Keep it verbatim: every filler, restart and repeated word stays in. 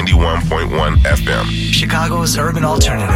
ninety-one point one F M. Chicago's urban alternative.